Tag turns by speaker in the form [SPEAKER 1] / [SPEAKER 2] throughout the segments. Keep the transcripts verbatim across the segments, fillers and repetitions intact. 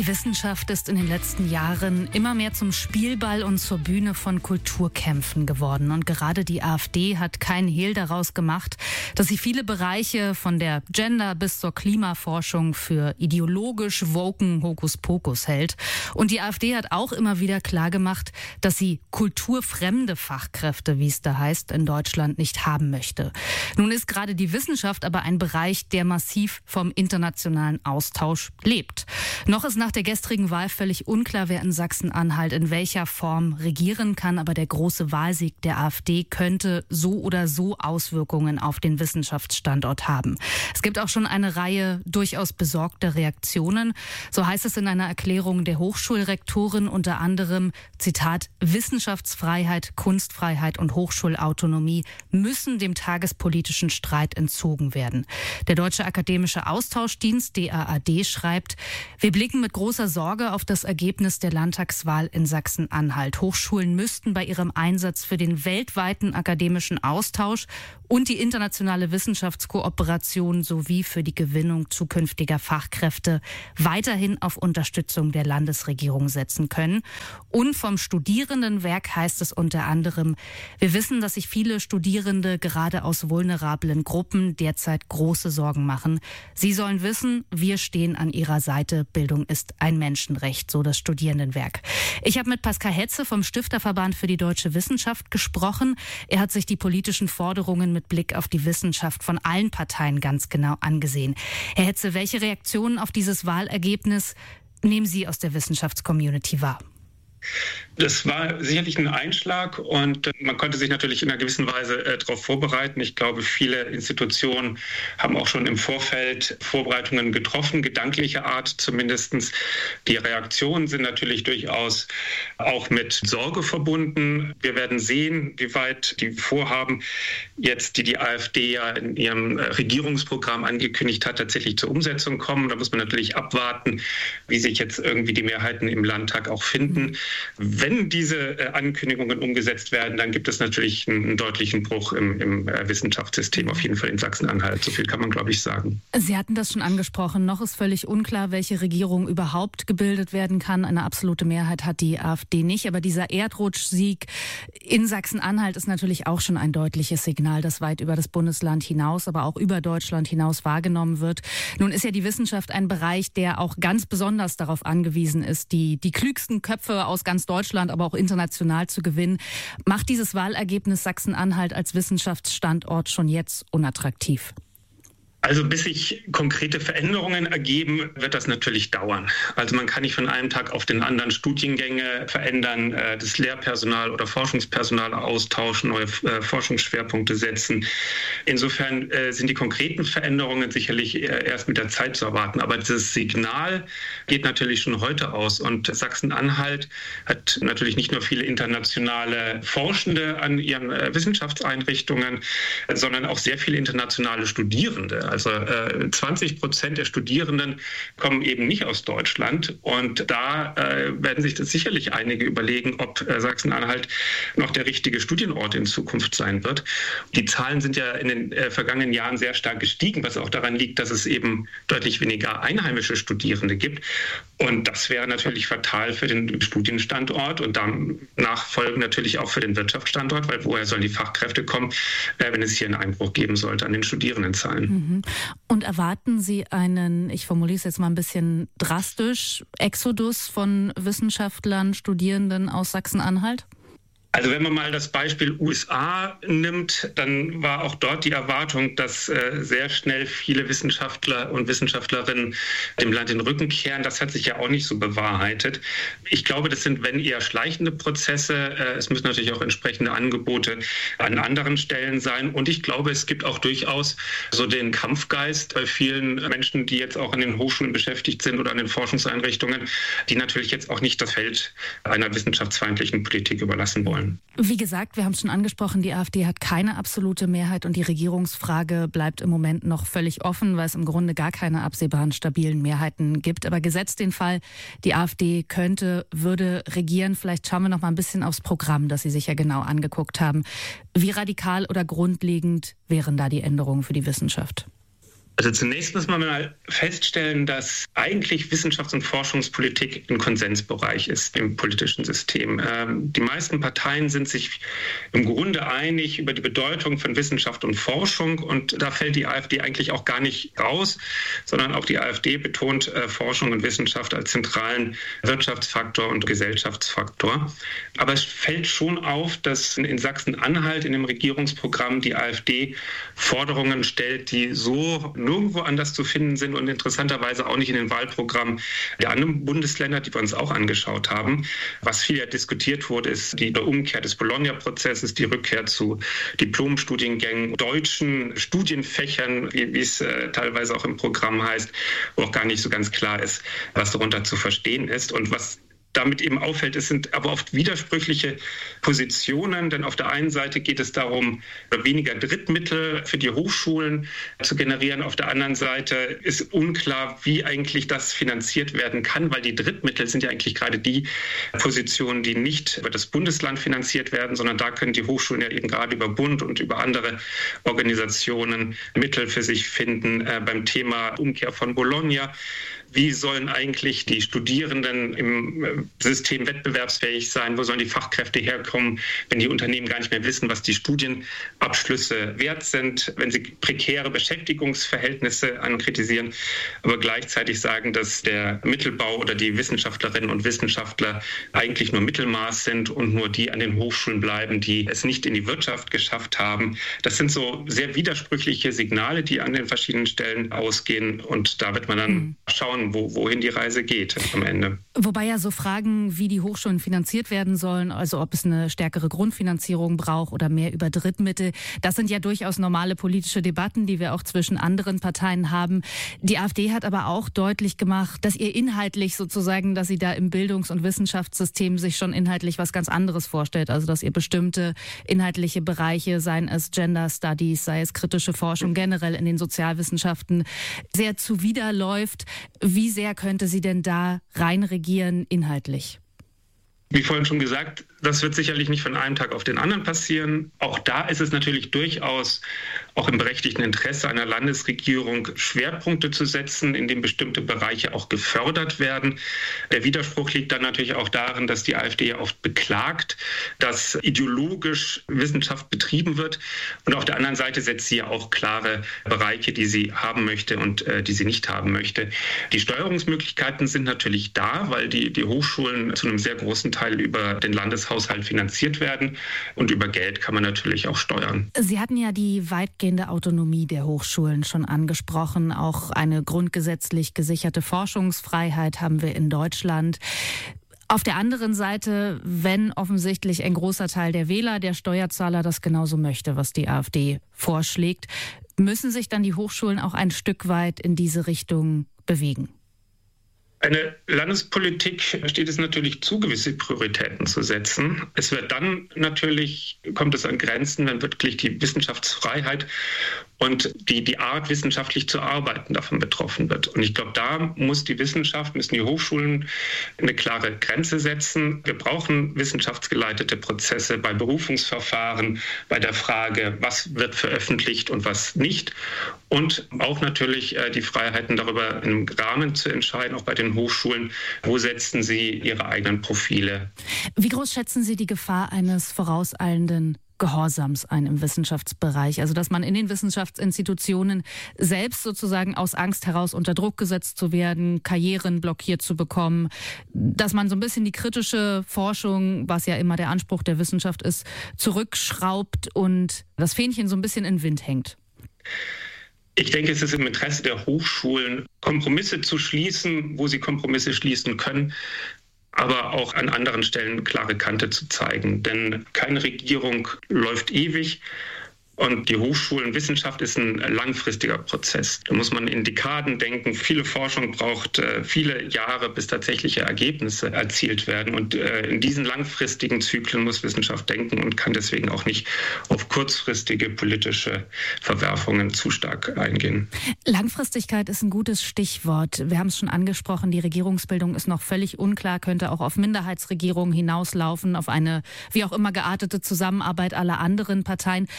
[SPEAKER 1] Die Wissenschaft ist in den letzten Jahren immer mehr zum Spielball und zur Bühne von Kulturkämpfen geworden. Und gerade die AfD hat keinen Hehl daraus gemacht, dass sie viele Bereiche von der Gender- bis zur Klimaforschung für ideologisch woken Hokuspokus hält. Und die AfD hat auch immer wieder klargemacht, dass sie kulturfremde Fachkräfte, wie es da heißt, in Deutschland nicht haben möchte. Nun ist gerade die Wissenschaft aber ein Bereich, der massiv vom internationalen Austausch lebt. Noch ist nach der gestrigen Wahl völlig unklar, wer in Sachsen-Anhalt in welcher Form regieren kann. Aber der große Wahlsieg der AfD könnte so oder so Auswirkungen auf den Wissenschaftsstandort haben. Es gibt auch schon eine Reihe durchaus besorgter Reaktionen. So heißt es in einer Erklärung der Hochschulrektoren unter anderem, Zitat, Wissenschaftsfreiheit, Kunstfreiheit und Hochschulautonomie müssen dem tagespolitischen Streit entzogen werden. Der Deutsche Akademische Austauschdienst, D A A D, schreibt, wir blicken mit großer Sorge auf das Ergebnis der Landtagswahl in Sachsen-Anhalt. Hochschulen müssten bei ihrem Einsatz für den weltweiten akademischen Austausch und die internationale Wissenschaftskooperation sowie für die Gewinnung zukünftiger Fachkräfte weiterhin auf Unterstützung der Landesregierung setzen können. Und vom Studierendenwerk heißt es unter anderem, wir wissen, dass sich viele Studierende gerade aus vulnerablen Gruppen derzeit große Sorgen machen. Sie sollen wissen, wir stehen an ihrer Seite. Bildung ist ein Menschenrecht, so das Studierendenwerk. Ich habe mit Pascal Hetze vom Stifterverband für die Deutsche Wissenschaft gesprochen. Er hat sich die politischen Forderungen mit Blick auf die Wissenschaft von allen Parteien ganz genau angesehen. Herr Hetze, welche Reaktionen auf dieses Wahlergebnis nehmen Sie aus der Wissenschaftscommunity wahr?
[SPEAKER 2] Das war sicherlich ein Einschlag und man konnte sich natürlich in einer gewissen Weise äh, darauf vorbereiten. Ich glaube, viele Institutionen haben auch schon im Vorfeld Vorbereitungen getroffen, gedanklicher Art zumindest. Die Reaktionen sind natürlich durchaus auch mit Sorge verbunden. Wir werden sehen, wie weit die Vorhaben jetzt, die die AfD ja in ihrem Regierungsprogramm angekündigt hat, tatsächlich zur Umsetzung kommen. Da muss man natürlich abwarten, wie sich jetzt irgendwie die Mehrheiten im Landtag auch finden. Wenn diese Ankündigungen umgesetzt werden, dann gibt es natürlich einen deutlichen Bruch im, im Wissenschaftssystem, auf jeden Fall in Sachsen-Anhalt. So viel kann man, glaube ich, sagen.
[SPEAKER 1] Sie hatten das schon angesprochen. Noch ist völlig unklar, welche Regierung überhaupt gebildet werden kann. Eine absolute Mehrheit hat die AfD nicht. Aber dieser Erdrutschsieg in Sachsen-Anhalt ist natürlich auch schon ein deutliches Signal, das weit über das Bundesland hinaus, aber auch über Deutschland hinaus wahrgenommen wird. Nun ist ja die Wissenschaft ein Bereich, der auch ganz besonders darauf angewiesen ist, die, die klügsten Köpfe aus ganz Deutschland, aber auch international zu gewinnen. Macht dieses Wahlergebnis Sachsen-Anhalt als Wissenschaftsstandort schon jetzt unattraktiv?
[SPEAKER 2] Also bis sich konkrete Veränderungen ergeben, wird das natürlich dauern. Also man kann nicht von einem Tag auf den anderen Studiengänge verändern, das Lehrpersonal oder Forschungspersonal austauschen, neue Forschungsschwerpunkte setzen. Insofern sind die konkreten Veränderungen sicherlich erst mit der Zeit zu erwarten. Aber das Signal geht natürlich schon heute aus. Und Sachsen-Anhalt hat natürlich nicht nur viele internationale Forschende an ihren Wissenschaftseinrichtungen, sondern auch sehr viele internationale Studierende. Also äh, zwanzig Prozent der Studierenden kommen eben nicht aus Deutschland. Und da äh, werden sich das sicherlich einige überlegen, ob äh, Sachsen-Anhalt noch der richtige Studienort in Zukunft sein wird. Die Zahlen sind ja in den äh, vergangenen Jahren sehr stark gestiegen, was auch daran liegt, dass es eben deutlich weniger einheimische Studierende gibt. Und das wäre natürlich fatal für den Studienstandort und danach folgen natürlich auch für den Wirtschaftsstandort, weil woher sollen die Fachkräfte kommen, äh, wenn es hier einen Einbruch geben sollte an den Studierendenzahlen.
[SPEAKER 1] Mhm. Und erwarten Sie einen, ich formuliere es jetzt mal ein bisschen drastisch, Exodus von Wissenschaftlern, Studierenden aus Sachsen-Anhalt?
[SPEAKER 2] Also wenn man mal das Beispiel U S A nimmt, dann war auch dort die Erwartung, dass äh, sehr schnell viele Wissenschaftler und Wissenschaftlerinnen dem Land den Rücken kehren. Das hat sich ja auch nicht so bewahrheitet. Ich glaube, das sind, wenn eher schleichende Prozesse. Äh, es müssen natürlich auch entsprechende Angebote an anderen Stellen sein. Und ich glaube, es gibt auch durchaus so den Kampfgeist bei vielen Menschen, die jetzt auch an den Hochschulen beschäftigt sind oder an den Forschungseinrichtungen, die natürlich jetzt auch nicht das Feld einer wissenschaftsfeindlichen Politik überlassen wollen.
[SPEAKER 1] Wie gesagt, wir haben es schon angesprochen, die AfD hat keine absolute Mehrheit und die Regierungsfrage bleibt im Moment noch völlig offen, weil es im Grunde gar keine absehbaren, stabilen Mehrheiten gibt. Aber gesetzt den Fall, die AfD könnte, würde regieren, vielleicht schauen wir noch mal ein bisschen aufs Programm, das Sie sich ja genau angeguckt haben. Wie radikal oder grundlegend wären da die Änderungen für die Wissenschaft?
[SPEAKER 2] Also zunächst muss man mal feststellen, dass eigentlich Wissenschafts- und Forschungspolitik ein Konsensbereich ist im politischen System. Die meisten Parteien sind sich im Grunde einig über die Bedeutung von Wissenschaft und Forschung, und da fällt die AfD eigentlich auch gar nicht raus, sondern auch die AfD betont Forschung und Wissenschaft als zentralen Wirtschaftsfaktor und Gesellschaftsfaktor. Aber es fällt schon auf, dass in Sachsen-Anhalt in dem Regierungsprogramm die AfD Forderungen stellt, die so nirgendwo anders zu finden sind und interessanterweise auch nicht in den Wahlprogrammen der anderen Bundesländer, die wir uns auch angeschaut haben. Was viel ja diskutiert wurde, ist die Umkehr des Bologna-Prozesses, die Rückkehr zu Diplomstudiengängen, deutschen Studienfächern, wie, wie es äh, teilweise auch im Programm heißt, wo auch gar nicht so ganz klar ist, was darunter zu verstehen ist. Und was damit eben auffällt, es sind aber oft widersprüchliche Positionen, denn auf der einen Seite geht es darum, weniger Drittmittel für die Hochschulen zu generieren. Auf der anderen Seite ist unklar, wie eigentlich das finanziert werden kann, weil die Drittmittel sind ja eigentlich gerade die Positionen, die nicht über das Bundesland finanziert werden, sondern da können die Hochschulen ja eben gerade über Bund und über andere Organisationen Mittel für sich finden. Äh, beim Thema Umkehr von Bologna: Wie sollen eigentlich die Studierenden im System wettbewerbsfähig sein? Wo sollen die Fachkräfte herkommen, wenn die Unternehmen gar nicht mehr wissen, was die Studienabschlüsse wert sind, wenn sie prekäre Beschäftigungsverhältnisse ankritisieren, aber gleichzeitig sagen, dass der Mittelbau oder die Wissenschaftlerinnen und Wissenschaftler eigentlich nur Mittelmaß sind und nur die an den Hochschulen bleiben, die es nicht in die Wirtschaft geschafft haben. Das sind so sehr widersprüchliche Signale, die an den verschiedenen Stellen ausgehen, und da wird man dann mhm. schauen, Wo, wohin die Reise geht am Ende.
[SPEAKER 1] Wobei ja so Fragen, wie die Hochschulen finanziert werden sollen, also ob es eine stärkere Grundfinanzierung braucht oder mehr über Drittmittel, das sind ja durchaus normale politische Debatten, die wir auch zwischen anderen Parteien haben. Die AfD hat aber auch deutlich gemacht, dass ihr inhaltlich sozusagen, dass sie da im Bildungs- und Wissenschaftssystem sich schon inhaltlich was ganz anderes vorstellt. Also dass ihr bestimmte inhaltliche Bereiche, seien es Gender Studies, sei es kritische Forschung generell in den Sozialwissenschaften, sehr zuwiderläuft. Wie sehr könnte sie denn da reinregieren inhaltlich?
[SPEAKER 2] Wie vorhin schon gesagt, das wird sicherlich nicht von einem Tag auf den anderen passieren. Auch da ist es natürlich durchaus auch im berechtigten Interesse einer Landesregierung, Schwerpunkte zu setzen, in denen bestimmte Bereiche auch gefördert werden. Der Widerspruch liegt dann natürlich auch darin, dass die AfD ja oft beklagt, dass ideologisch Wissenschaft betrieben wird. Und auf der anderen Seite setzt sie ja auch klare Bereiche, die sie haben möchte und äh, die sie nicht haben möchte. Die Steuerungsmöglichkeiten sind natürlich da, weil die, die Hochschulen zu einem sehr großen Teil über den Landeshaushalt finanziert werden, und über Geld kann man natürlich auch steuern.
[SPEAKER 1] Sie hatten ja die weitgehende Autonomie der Hochschulen schon angesprochen. Auch eine grundgesetzlich gesicherte Forschungsfreiheit haben wir in Deutschland. Auf der anderen Seite, wenn offensichtlich ein großer Teil der Wähler, der Steuerzahler das genauso möchte, was die AfD vorschlägt, müssen sich dann die Hochschulen auch ein Stück weit in diese Richtung bewegen.
[SPEAKER 2] Eine Landespolitik steht es natürlich zu, gewisse Prioritäten zu setzen. Es wird dann natürlich, kommt es an Grenzen, wenn wirklich die Wissenschaftsfreiheit und die, die Art, wissenschaftlich zu arbeiten, davon betroffen wird. Und ich glaube, da muss die Wissenschaft, müssen die Hochschulen eine klare Grenze setzen. Wir brauchen wissenschaftsgeleitete Prozesse bei Berufungsverfahren, bei der Frage, was wird veröffentlicht und was nicht. Und auch natürlich äh, die Freiheiten darüber im Rahmen zu entscheiden, auch bei den Hochschulen, wo setzen sie ihre eigenen Profile.
[SPEAKER 1] Wie groß schätzen Sie die Gefahr eines vorauseilenden Gehorsams ein im Wissenschaftsbereich? Also dass man in den Wissenschaftsinstitutionen selbst sozusagen aus Angst heraus unter Druck gesetzt zu werden, Karrieren blockiert zu bekommen, dass man so ein bisschen die kritische Forschung, was ja immer der Anspruch der Wissenschaft ist, zurückschraubt und das Fähnchen so ein bisschen in den Wind hängt?
[SPEAKER 2] Ich denke, es ist im Interesse der Hochschulen, Kompromisse zu schließen, wo sie Kompromisse schließen können, aber auch an anderen Stellen klare Kante zu zeigen. Denn keine Regierung läuft ewig. Und die Hochschulen, Wissenschaft ist ein langfristiger Prozess. Da muss man in Dekaden denken. Viele Forschung braucht äh, viele Jahre, bis tatsächliche Ergebnisse erzielt werden. Und äh, in diesen langfristigen Zyklen muss Wissenschaft denken und kann deswegen auch nicht auf kurzfristige politische Verwerfungen zu stark eingehen.
[SPEAKER 1] Langfristigkeit ist ein gutes Stichwort. Wir haben es schon angesprochen, die Regierungsbildung ist noch völlig unklar, könnte auch auf Minderheitsregierungen hinauslaufen, auf eine wie auch immer geartete Zusammenarbeit aller anderen Parteien. Was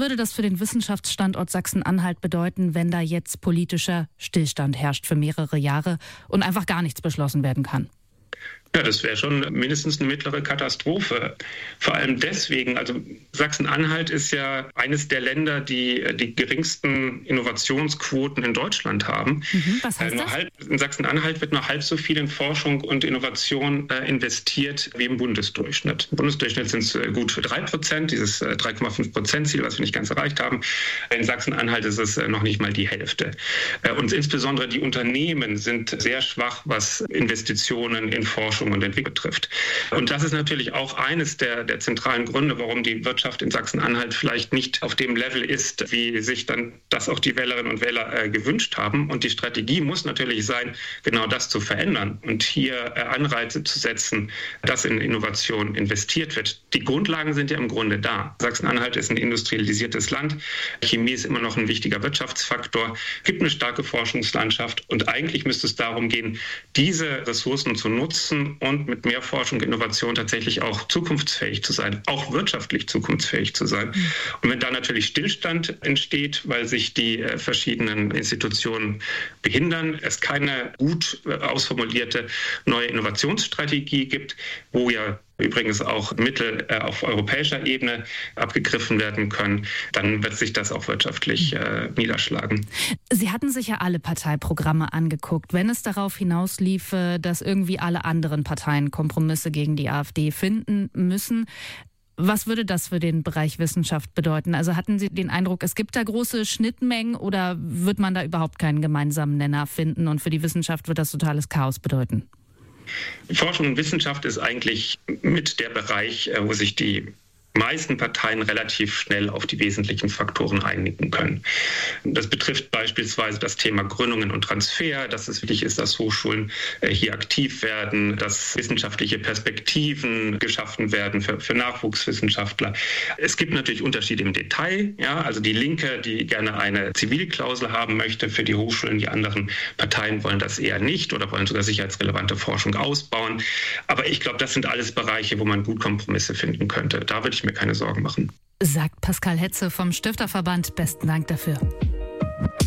[SPEAKER 1] würde das für den Wissenschaftsstandort Sachsen-Anhalt bedeuten, wenn da jetzt politischer Stillstand herrscht für mehrere Jahre und einfach gar nichts beschlossen werden kann?
[SPEAKER 2] Ja, das wäre schon mindestens eine mittlere Katastrophe. Vor allem deswegen, also Sachsen-Anhalt ist ja eines der Länder, die die geringsten Innovationsquoten in Deutschland haben.
[SPEAKER 1] Mhm, was heißt das?
[SPEAKER 2] Halb, in Sachsen-Anhalt wird nur halb so viel in Forschung und Innovation äh, investiert wie im Bundesdurchschnitt. Im Bundesdurchschnitt sind es äh, gut drei Prozent, dieses äh, drei Komma fünf Prozent Ziel, was wir nicht ganz erreicht haben. In Sachsen-Anhalt ist es äh, noch nicht mal die Hälfte. Äh, und insbesondere die Unternehmen sind sehr schwach, was Investitionen in Forschung und Entwicklung betrifft. Und das ist natürlich auch eines der, der zentralen Gründe, warum die Wirtschaft in Sachsen-Anhalt vielleicht nicht auf dem Level ist, wie sich dann das auch die Wählerinnen und Wähler äh, gewünscht haben. Und die Strategie muss natürlich sein, genau das zu verändern und hier äh, Anreize zu setzen, dass in Innovation investiert wird. Die Grundlagen sind ja im Grunde da. Sachsen-Anhalt ist ein industrialisiertes Land. Chemie ist immer noch ein wichtiger Wirtschaftsfaktor, gibt eine starke Forschungslandschaft und eigentlich müsste es darum gehen, diese Ressourcen zu nutzen und mit mehr Forschung und Innovation tatsächlich auch zukunftsfähig zu sein, auch wirtschaftlich zukunftsfähig zu sein. Und wenn da natürlich Stillstand entsteht, weil sich die äh, verschiedenen Institutionen behindern, es keine gut äh, ausformulierte neue Innovationsstrategie gibt, wo ja übrigens auch Mittel äh, auf europäischer Ebene abgegriffen werden können, dann wird sich das auch wirtschaftlich äh, niederschlagen.
[SPEAKER 1] Sie hatten sich ja alle Parteiprogramme angeguckt. Wenn es darauf hinausliefe, dass irgendwie alle anderen Parteien Kompromisse gegen die AfD finden müssen, was würde das für den Bereich Wissenschaft bedeuten? Also hatten Sie den Eindruck, es gibt da große Schnittmengen oder wird man da überhaupt keinen gemeinsamen Nenner finden und für die Wissenschaft wird das totales Chaos bedeuten?
[SPEAKER 2] Forschung und Wissenschaft ist eigentlich mit der Bereich, wo sich die meisten Parteien relativ schnell auf die wesentlichen Faktoren einigen können. Das betrifft beispielsweise das Thema Gründungen und Transfer, dass es wichtig ist, dass Hochschulen hier aktiv werden, dass wissenschaftliche Perspektiven geschaffen werden für, für Nachwuchswissenschaftler. Es gibt natürlich Unterschiede im Detail. Ja, also die Linke, die gerne eine Zivilklausel haben möchte für die Hochschulen, die anderen Parteien wollen das eher nicht oder wollen sogar sicherheitsrelevante Forschung ausbauen. Aber ich glaube, das sind alles Bereiche, wo man gut Kompromisse finden könnte. Da würde ich mir keine Sorgen machen.
[SPEAKER 1] Sagt Pascal Hetze vom Stifterverband. Besten Dank dafür.